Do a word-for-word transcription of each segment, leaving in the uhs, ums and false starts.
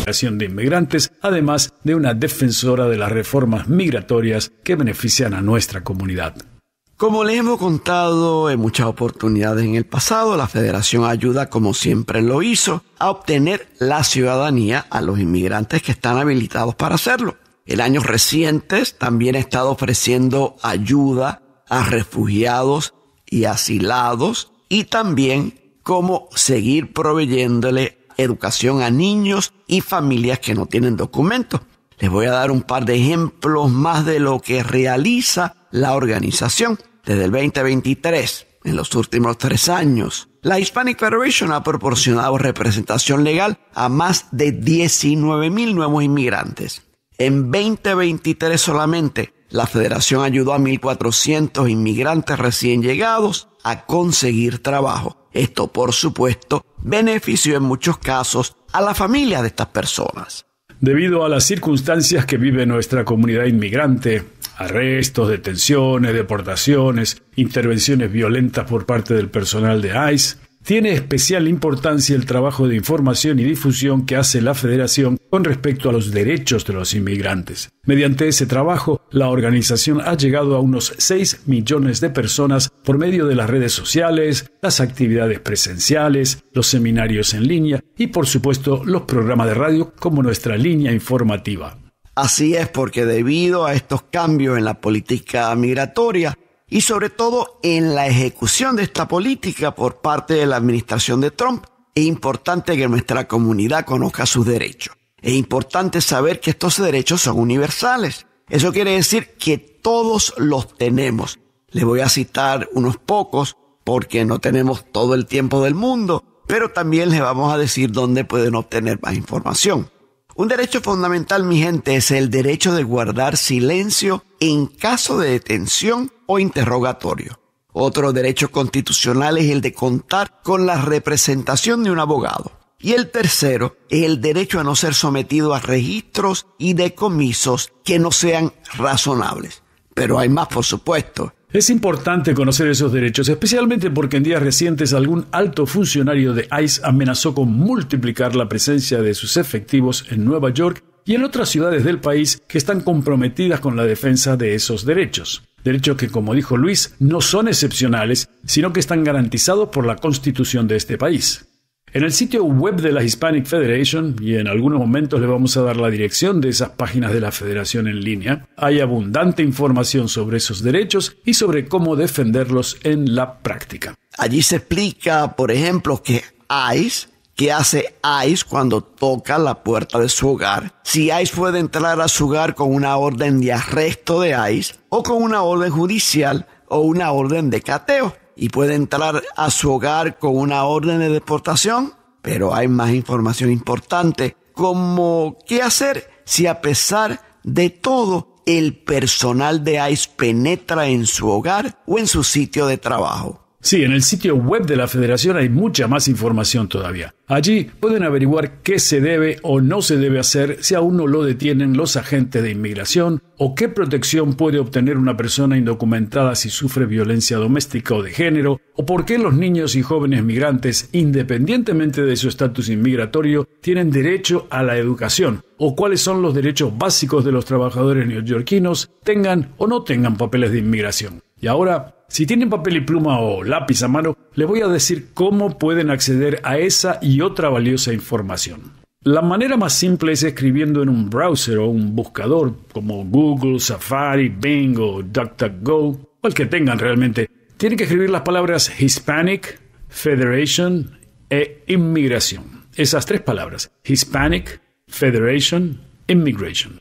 Federación de Inmigrantes, además de una defensora de las reformas migratorias que benefician a nuestra comunidad. Como les hemos contado en muchas oportunidades en el pasado, la Federación ayuda, como siempre lo hizo, a obtener la ciudadanía a los inmigrantes que están habilitados para hacerlo. En años recientes también ha estado ofreciendo ayuda a refugiados y asilados y también cómo seguir proveyéndole educación a niños y familias que no tienen documentos. Les voy a dar un par de ejemplos más de lo que realiza la organización. Desde el veinte veintitrés, en los últimos tres años, la Hispanic Federation ha proporcionado representación legal a más de diecinueve mil nuevos inmigrantes. En veinte veintitrés solamente, la Federación ayudó a mil cuatrocientos inmigrantes recién llegados a conseguir trabajo. Esto, por supuesto, benefició en muchos casos a la familia de estas personas. Debido a las circunstancias que vive nuestra comunidad inmigrante, arrestos, detenciones, deportaciones, intervenciones violentas por parte del personal de ICE, tiene especial importancia el trabajo de información y difusión que hace la Federación con respecto a los derechos de los inmigrantes. Mediante ese trabajo, la organización ha llegado a unos seis millones de personas por medio de las redes sociales, las actividades presenciales, los seminarios en línea y, por supuesto, los programas de radio como nuestra línea informativa. Así es, porque debido a estos cambios en la política migratoria y sobre todo en la ejecución de esta política por parte de la administración de Trump, es importante que nuestra comunidad conozca sus derechos. Es importante saber que estos derechos son universales. Eso quiere decir que todos los tenemos. Les voy a citar unos pocos porque no tenemos todo el tiempo del mundo, pero también les vamos a decir dónde pueden obtener más información. Un derecho fundamental, mi gente, es el derecho de guardar silencio en caso de detención o interrogatorio. Otro derecho constitucional es el de contar con la representación de un abogado. Y el tercero es el derecho a no ser sometido a registros y decomisos que no sean razonables. Pero hay más, por supuesto. Es importante conocer esos derechos, especialmente porque en días recientes algún alto funcionario de ICE amenazó con multiplicar la presencia de sus efectivos en Nueva York y en otras ciudades del país que están comprometidas con la defensa de esos derechos. Derechos que, como dijo Luis, no son excepcionales, sino que están garantizados por la Constitución de este país. En el sitio web de la Hispanic Federation, y en algunos momentos le vamos a dar la dirección de esas páginas de la Federación en línea, hay abundante información sobre esos derechos y sobre cómo defenderlos en la práctica. Allí se explica, por ejemplo, que ICE, qué hace ICE cuando toca la puerta de su hogar, si ICE puede entrar a su hogar con una orden de arresto de ICE o con una orden judicial o una orden de cateo. Y puede entrar a su hogar con una orden de deportación, pero hay más información importante, como qué hacer si a pesar de todo el personal de ICE penetra en su hogar o en su sitio de trabajo. Sí, en el sitio web de la Federación hay mucha más información todavía. Allí pueden averiguar qué se debe o no se debe hacer si a uno lo detienen los agentes de inmigración o qué protección puede obtener una persona indocumentada si sufre violencia doméstica o de género o por qué los niños y jóvenes migrantes, independientemente de su estatus inmigratorio, tienen derecho a la educación o cuáles son los derechos básicos de los trabajadores neoyorquinos, tengan o no tengan papeles de inmigración. Y ahora, si tienen papel y pluma o lápiz a mano, les voy a decir cómo pueden acceder a esa y otra valiosa información. La manera más simple es escribiendo en un browser o un buscador como Google, Safari, Bing o DuckDuckGo, o el que tengan realmente. Tienen que escribir las palabras Hispanic, Federation e Inmigración. Esas tres palabras, Hispanic, Federation, Immigration.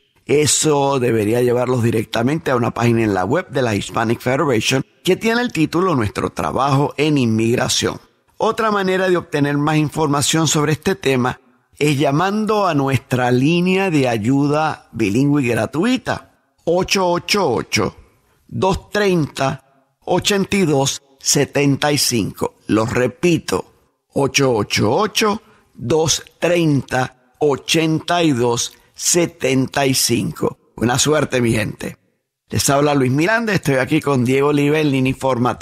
Eso debería llevarlos directamente a una página en la web de la Hispanic Federation que tiene el título Nuestro trabajo en inmigración. Otra manera de obtener más información sobre este tema es llamando a nuestra línea de ayuda bilingüe gratuita ocho ocho ocho, dos tres cero, ocho dos siete cinco. Lo repito, ocho ocho ocho, dos tres cero, ocho dos setenta y cinco. Buena suerte, mi gente. Les habla Luis Miranda, estoy aquí con Diego Oliva en Línea Informativa.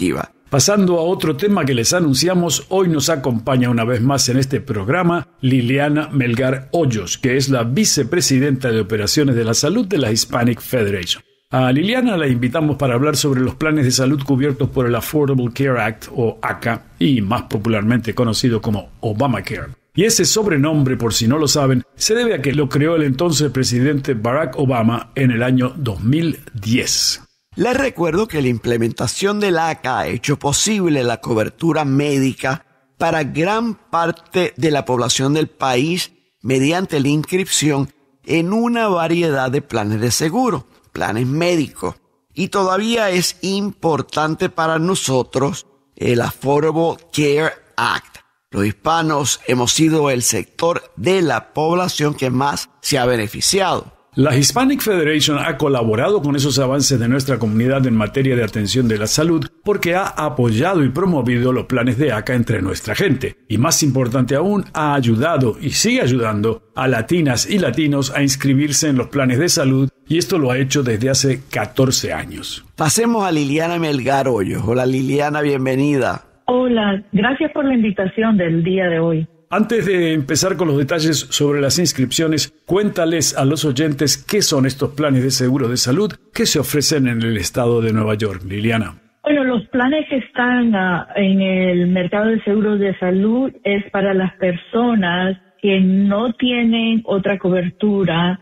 Pasando a otro tema que les anunciamos, hoy nos acompaña una vez más en este programa Liliana Melgar Hoyos, que es la vicepresidenta de Operaciones de la Salud de la Hispanic Federation. A Liliana la invitamos para hablar sobre los planes de salud cubiertos por el Affordable Care Act, o A C A, y más popularmente conocido como Obamacare. Y ese sobrenombre, por si no lo saben, se debe a que lo creó el entonces presidente Barack Obama en el año dos mil diez. Les recuerdo que la implementación del A C A ha hecho posible la cobertura médica para gran parte de la población del país mediante la inscripción en una variedad de planes de seguro, planes médicos. Y todavía es importante para nosotros el Affordable Care Act. Los hispanos hemos sido el sector de la población que más se ha beneficiado. La Hispanic Federation ha colaborado con esos avances de nuestra comunidad en materia de atención de la salud porque ha apoyado y promovido los planes de A C A entre nuestra gente. Y más importante aún, ha ayudado y sigue ayudando a latinas y latinos a inscribirse en los planes de salud, y esto lo ha hecho desde hace catorce años. Pasemos a Liliana Melgar Hoyos. Hola Liliana, bienvenida. Hola, gracias por la invitación del día de hoy. Antes de empezar con los detalles sobre las inscripciones, cuéntales a los oyentes qué son estos planes de seguro de salud que se ofrecen en el estado de Nueva York. Liliana. Bueno, los planes que están uh, en el mercado de seguros de salud es para las personas que no tienen otra cobertura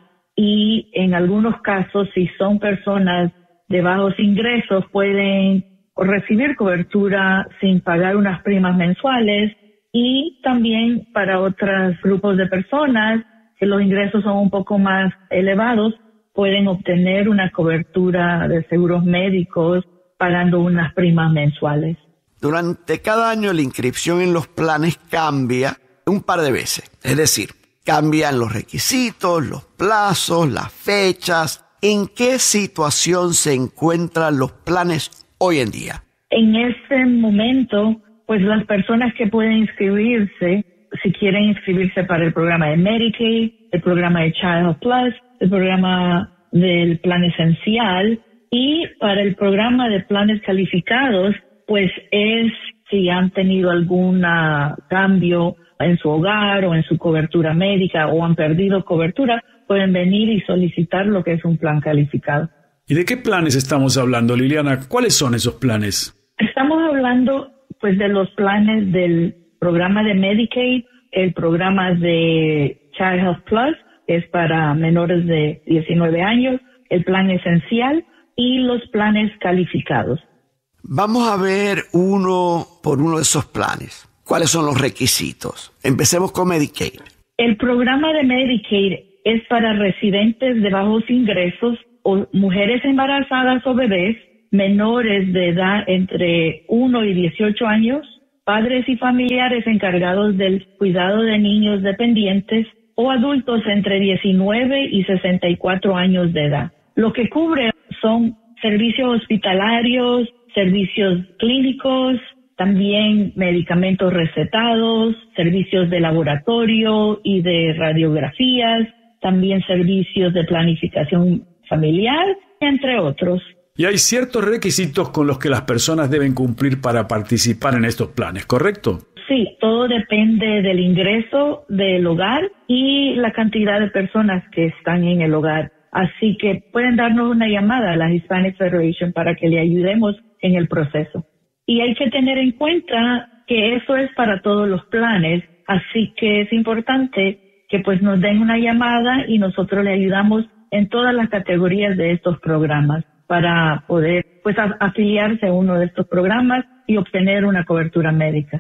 y en algunos casos, si son personas de bajos ingresos, pueden recibir cobertura sin pagar unas primas mensuales. Y también para otros grupos de personas que los ingresos son un poco más elevados, pueden obtener una cobertura de seguros médicos pagando unas primas mensuales. Durante cada año la inscripción en los planes cambia un par de veces. Es decir, cambian los requisitos, los plazos, las fechas. ¿En qué situación se encuentran los planes hoy en día? En este momento, pues las personas que pueden inscribirse, si quieren inscribirse para el programa de Medicaid, el programa de Child Health Plus, el programa del Plan Esencial, y para el programa de planes calificados, pues es si han tenido algún cambio en su hogar o en su cobertura médica o han perdido cobertura, pueden venir y solicitar lo que es un plan calificado. ¿Y de qué planes estamos hablando, Liliana? ¿Cuáles son esos planes? Estamos hablando pues de los planes del programa de Medicaid, el programa de Child Health Plus, que es para menores de diecinueve años, el plan esencial y los planes calificados. Vamos a ver uno por uno de esos planes. ¿Cuáles son los requisitos? Empecemos con Medicaid. El programa de Medicaid es para residentes de bajos ingresos o mujeres embarazadas o bebés menores de edad entre uno y dieciocho años, padres y familiares encargados del cuidado de niños dependientes o adultos entre diecinueve y sesenta y cuatro años de edad. Lo que cubre son servicios hospitalarios, servicios clínicos, también medicamentos recetados, servicios de laboratorio y de radiografías, también servicios de planificación familiar, entre otros. Y hay ciertos requisitos con los que las personas deben cumplir para participar en estos planes, ¿correcto? Sí, todo depende del ingreso del hogar y la cantidad de personas que están en el hogar. Así que pueden darnos una llamada a la Hispanic Federation para que le ayudemos en el proceso. Y hay que tener en cuenta que eso es para todos los planes, así que es importante que pues nos den una llamada y nosotros le ayudamos en todas las categorías de estos programas para poder pues afiliarse a uno de estos programas y obtener una cobertura médica.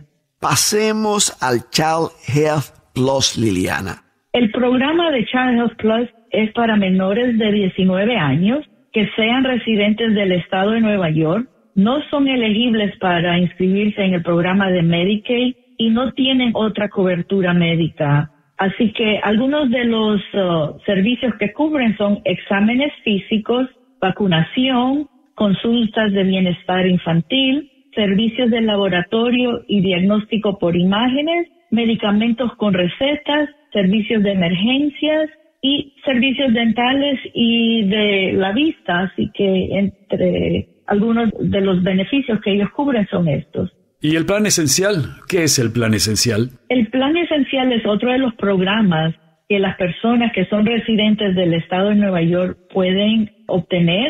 Pasemos al Child Health Plus, Liliana. El programa de Child Health Plus es para menores de diecinueve años que sean residentes del estado de Nueva York, no son elegibles para inscribirse en el programa de Medicaid y no tienen otra cobertura médica. Así que algunos de los uh, servicios que cubren son exámenes físicos, vacunación, consultas de bienestar infantil, servicios de laboratorio y diagnóstico por imágenes, medicamentos con recetas, servicios de emergencias y servicios dentales y de la vista. Así que entre algunos de los beneficios que ellos cubren son estos. ¿Y el plan esencial? ¿Qué es el plan esencial? El plan esencial es otro de los programas que las personas que son residentes del estado de Nueva York pueden obtener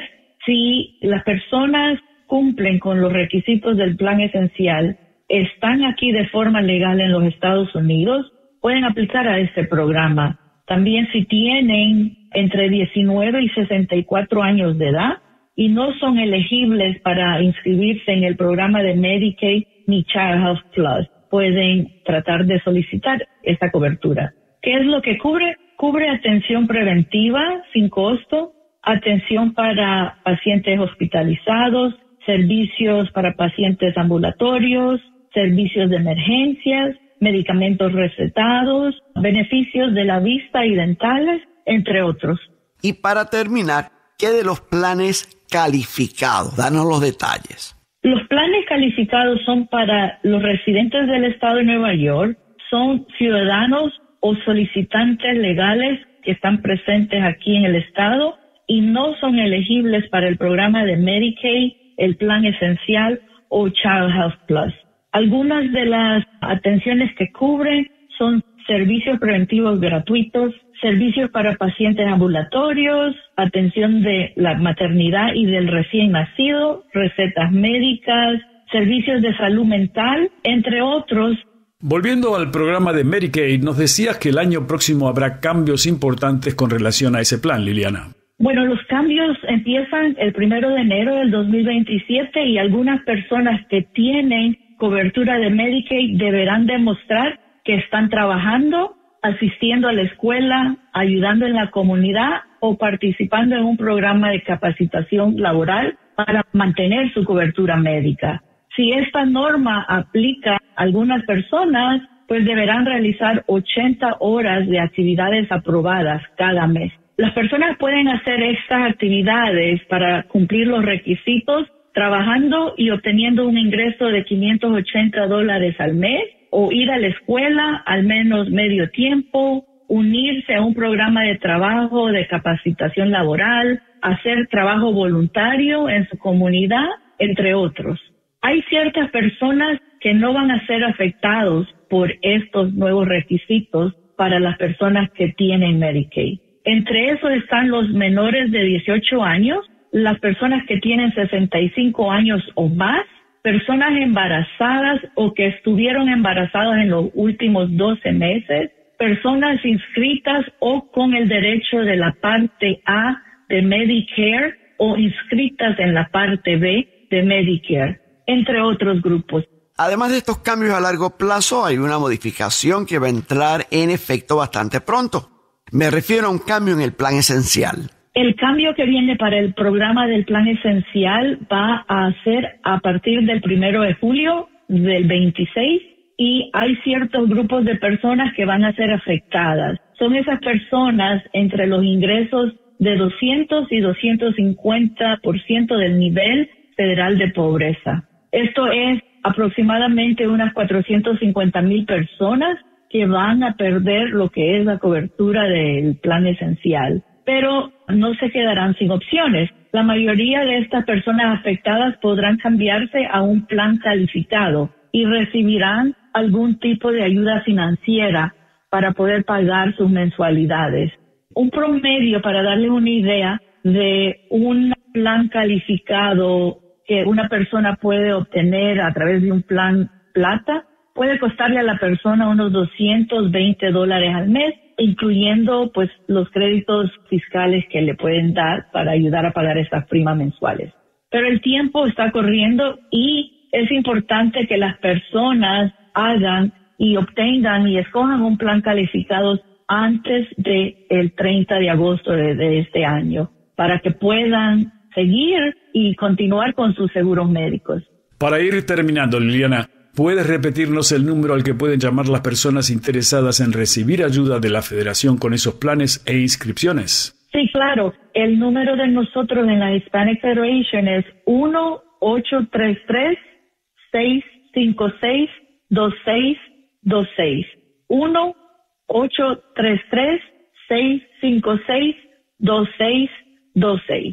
si las personas cumplen con los requisitos del plan esencial, están aquí de forma legal en los Estados Unidos, pueden aplicar a este programa. También si tienen entre diecinueve y sesenta y cuatro años de edad y no son elegibles para inscribirse en el programa de Medicaid ni Child Health Plus, pueden tratar de solicitar esta cobertura. ¿Qué es lo que cubre? Cubre atención preventiva sin costo, atención para pacientes hospitalizados, servicios para pacientes ambulatorios, servicios de emergencias, medicamentos recetados, beneficios de la vista y dentales, entre otros. Y para terminar, ¿qué de los planes calificados? Danos los detalles. Los planes calificados son para los residentes del estado de Nueva York, son ciudadanos o solicitantes legales que están presentes aquí en el estado y no son elegibles para el programa de Medicaid, el plan esencial o Child Health Plus. Algunas de las atenciones que cubren son servicios preventivos gratuitos, servicios para pacientes ambulatorios, atención de la maternidad y del recién nacido, recetas médicas, servicios de salud mental, entre otros. Volviendo al programa de Medicaid, nos decías que el año próximo habrá cambios importantes con relación a ese plan, Liliana. Bueno, los cambios empiezan el primero de enero del dos mil veintisiete y algunas personas que tienen cobertura de Medicaid deberán demostrar que están trabajando, asistiendo a la escuela, ayudando en la comunidad o participando en un programa de capacitación laboral para mantener su cobertura médica. Si esta norma aplica a algunas personas, pues deberán realizar ochenta horas de actividades aprobadas cada mes. Las personas pueden hacer estas actividades para cumplir los requisitos trabajando y obteniendo un ingreso de quinientos ochenta dólares al mes, o ir a la escuela al menos medio tiempo, unirse a un programa de trabajo de capacitación laboral, hacer trabajo voluntario en su comunidad, entre otros. Hay ciertas personas que no van a ser afectados por estos nuevos requisitos para las personas que tienen Medicaid. Entre esos están los menores de dieciocho años, las personas que tienen sesenta y cinco años o más, personas embarazadas o que estuvieron embarazadas en los últimos doce meses, personas inscritas o con el derecho de la parte A de Medicare o inscritas en la parte B de Medicare, entre otros grupos. Además de estos cambios a largo plazo, hay una modificación que va a entrar en efecto bastante pronto. Me refiero a un cambio en el plan esencial. El cambio que viene para el programa del plan esencial va a ser a partir del primero de julio del veintiséis y hay ciertos grupos de personas que van a ser afectadas. Son esas personas entre los ingresos de doscientos y doscientos cincuenta por ciento del nivel federal de pobreza. Esto es aproximadamente unas cuatrocientas cincuenta mil personas que van a perder lo que es la cobertura del plan esencial. Pero no se quedarán sin opciones. La mayoría de estas personas afectadas podrán cambiarse a un plan calificado y recibirán algún tipo de ayuda financiera para poder pagar sus mensualidades. Un promedio, para darles una idea, de un plan calificado que una persona puede obtener a través de un plan plata, puede costarle a la persona unos doscientos veinte dólares al mes, incluyendo pues los créditos fiscales que le pueden dar para ayudar a pagar estas primas mensuales. Pero el tiempo está corriendo y es importante que las personas hagan y obtengan y escojan un plan calificado antes del treinta de agosto de, de este año para que puedan seguir y continuar con sus seguros médicos. Para ir terminando, Liliana, ¿puedes repetirnos el número al que pueden llamar las personas interesadas en recibir ayuda de la Federación con esos planes e inscripciones? Sí, claro. El número de nosotros en la Hispanic Federation es uno ocho tres tres, seis cinco seis, dos seis dos seis. uno ocho tres tres, seis cinco seis, dos seis dos seis.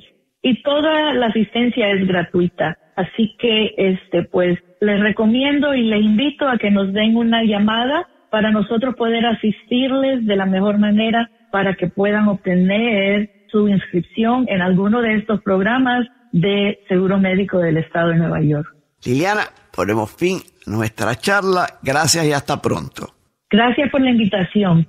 y toda la asistencia es gratuita. Así que, este, pues, les recomiendo y les invito a que nos den una llamada para nosotros poder asistirles de la mejor manera para que puedan obtener su inscripción en alguno de estos programas de seguro médico del estado de Nueva York. Liliana, ponemos fin a nuestra charla. Gracias y hasta pronto. Gracias por la invitación.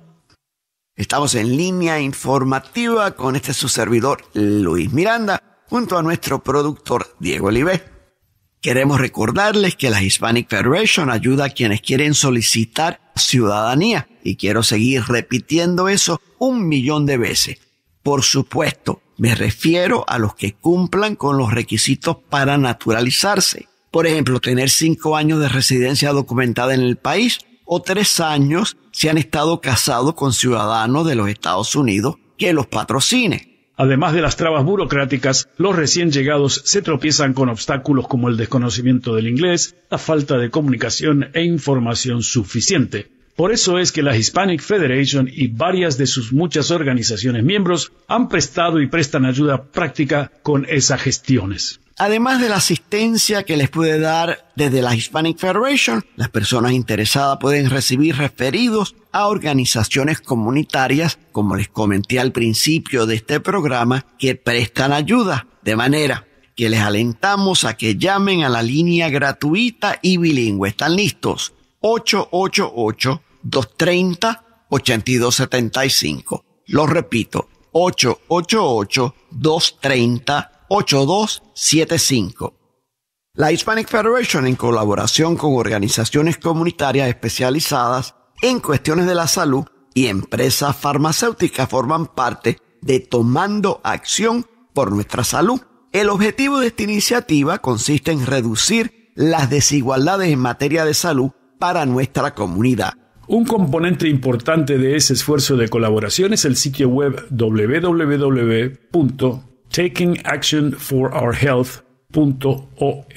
Estamos en línea informativa con este su servidor Luis Miranda, junto a nuestro productor Diego Olivé. Queremos recordarles que la Hispanic Federation ayuda a quienes quieren solicitar ciudadanía, y quiero seguir repitiendo eso un millón de veces. Por supuesto, me refiero a los que cumplan con los requisitos para naturalizarse. Por ejemplo, tener cinco años de residencia documentada en el país o tres años si han estado casados con ciudadanos de los Estados Unidos que los patrocine. Además de las trabas burocráticas, los recién llegados se tropiezan con obstáculos como el desconocimiento del inglés, la falta de comunicación e información suficiente. Por eso es que la Hispanic Federation y varias de sus muchas organizaciones miembros han prestado y prestan ayuda práctica con esas gestiones. Además de la asistencia que les puede dar desde la Hispanic Federation, las personas interesadas pueden recibir referidos a organizaciones comunitarias, como les comenté al principio de este programa, que prestan ayuda. De manera que les alentamos a que llamen a la línea gratuita y bilingüe. ¿Están listos? ocho ocho ocho, dos tres cero, ocho dos siete cinco. Lo repito, ocho ocho ocho, dos tres cero, ocho dos siete cinco. La Hispanic Federation, en colaboración con organizaciones comunitarias especializadas en cuestiones de la salud y empresas farmacéuticas, forman parte de Tomando Acción por Nuestra Salud. El objetivo de esta iniciativa consiste en reducir las desigualdades en materia de salud para nuestra comunidad. Un componente importante de ese esfuerzo de colaboración es el sitio web doble u doble u doble u punto taking action for our health punto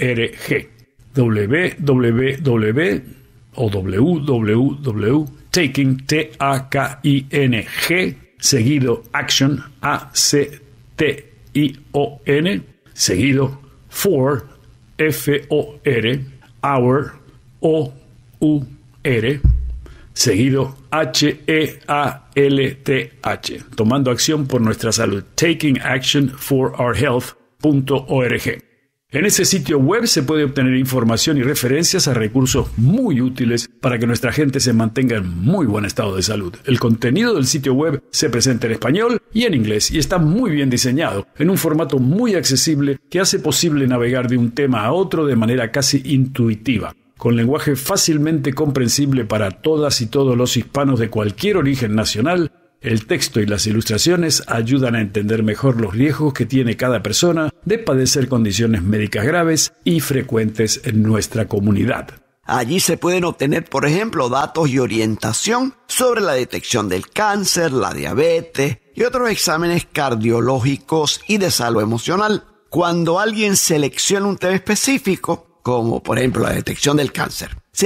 org. doble u doble u doble u o doble u doble u doble u punto taking t a k i n g seguido action a c t i o n seguido for f o r our o u r seguido H E A L T H, tomando acción por nuestra salud, taking action for our health punto org. En ese sitio web se puede obtener información y referencias a recursos muy útiles para que nuestra gente se mantenga en muy buen estado de salud. El contenido del sitio web se presenta en español y en inglés y está muy bien diseñado, en un formato muy accesible que hace posible navegar de un tema a otro de manera casi intuitiva. Con lenguaje fácilmente comprensible para todas y todos los hispanos de cualquier origen nacional, el texto y las ilustraciones ayudan a entender mejor los riesgos que tiene cada persona de padecer condiciones médicas graves y frecuentes en nuestra comunidad. Allí se pueden obtener, por ejemplo, datos y orientación sobre la detección del cáncer, la diabetes y otros exámenes cardiológicos y de salud emocional. Cuando alguien selecciona un tema específico, como por ejemplo la detección del cáncer,